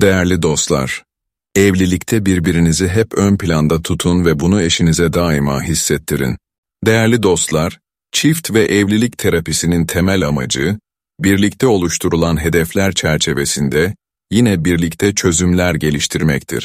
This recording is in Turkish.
Değerli dostlar, evlilikte birbirinizi hep ön planda tutun ve bunu eşinize daima hissettirin. Değerli dostlar, çift ve evlilik terapisinin temel amacı, birlikte oluşturulan hedefler çerçevesinde yine birlikte çözümler geliştirmektir.